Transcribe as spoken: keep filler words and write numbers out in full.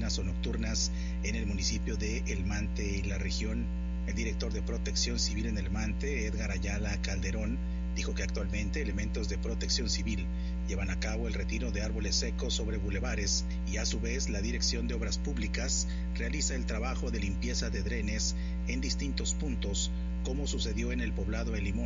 matutinas o nocturnas en el municipio de El Mante y la región. El director de Protección Civil en El Mante, Edgar Ayala Calderón, dijo que actualmente elementos de protección civil llevan a cabo el retiro de árboles secos sobre bulevares y a su vez la Dirección de Obras Públicas realiza el trabajo de limpieza de drenes en distintos puntos, como sucedió en el poblado El Limón